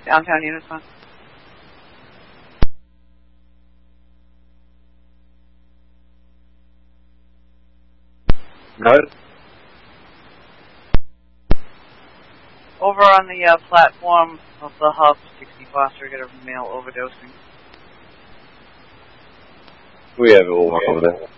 Downtown units one. Good. Over on the platform of the hub, 60 Foster, get a male overdosing. We have it over there.